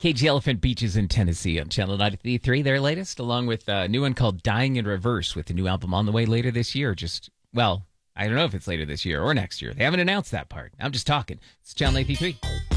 Cage the Elephant Beaches in Tennessee on Channel 93, their latest, along with a new one called Dying in Reverse with the new album on the way later this year. I don't know if it's later this year or next year. They haven't announced that part. I'm just talking. It's Channel 93.